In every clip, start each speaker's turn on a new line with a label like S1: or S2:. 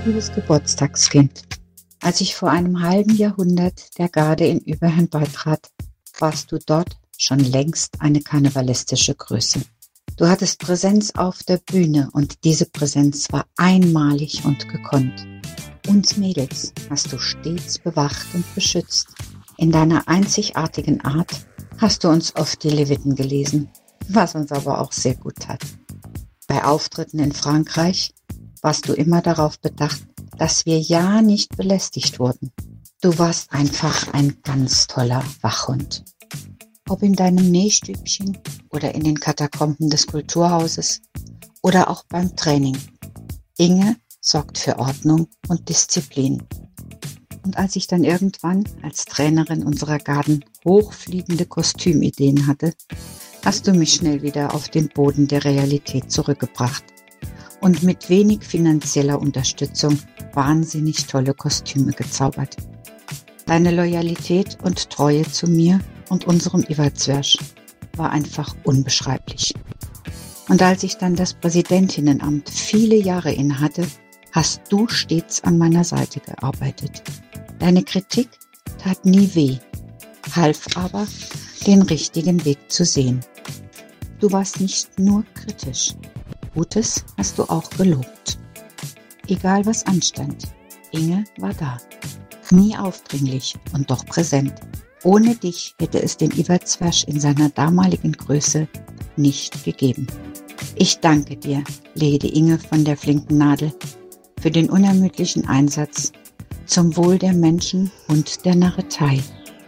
S1: Liebes Geburtstagskind, als ich vor einem halben Jahrhundert der Garde in Überherrn beitrat, warst du dort schon längst eine karnevalistische Größe. Du hattest Präsenz auf der Bühne und diese Präsenz war einmalig und gekonnt. Uns Mädels hast du stets bewacht und beschützt. In deiner einzigartigen Art hast du uns oft die Leviten gelesen, was uns aber auch sehr gut tat. Bei Auftritten in Frankreich warst du immer darauf bedacht, dass wir ja nicht belästigt wurden. Du warst einfach ein ganz toller Wachhund. Ob in deinem Nähstübchen oder in den Katakomben des Kulturhauses oder auch beim Training. Inge sorgt für Ordnung und Disziplin. Und als ich dann irgendwann als Trainerin unserer Garden hochfliegende Kostümideen hatte, hast du mich schnell wieder auf den Boden der Realität zurückgebracht und mit wenig finanzieller Unterstützung wahnsinnig tolle Kostüme gezaubert. Deine Loyalität und Treue zu mir und unserem Iwazwersch war einfach unbeschreiblich. Und als ich dann das Präsidentinnenamt viele Jahre innehatte, hast du stets an meiner Seite gearbeitet. Deine Kritik tat nie weh, half aber, den richtigen Weg zu sehen. Du warst nicht nur kritisch, Gutes hast du auch gelobt. Egal was anstand, Inge war da. Nie aufdringlich und doch präsent. Ohne dich hätte es den Iwazwersch in seiner damaligen Größe nicht gegeben. Ich danke dir, Lady Inge von der flinken Nadel, für den unermüdlichen Einsatz zum Wohl der Menschen und der Narretei.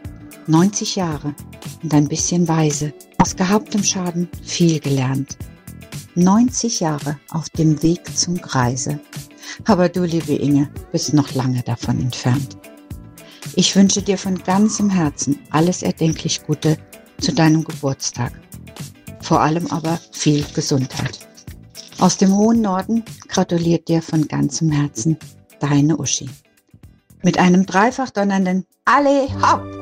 S1: 90 Jahre und ein bisschen weise, aus gehabtem Schaden viel gelernt. 90 Jahre auf dem Weg zum Greise. Aber du, liebe Inge, bist noch lange davon entfernt. Ich wünsche dir von ganzem Herzen alles erdenklich Gute zu deinem Geburtstag. Vor allem aber viel Gesundheit. Aus dem hohen Norden gratuliert dir von ganzem Herzen deine Uschi. Mit einem dreifach donnernden Alle hopp!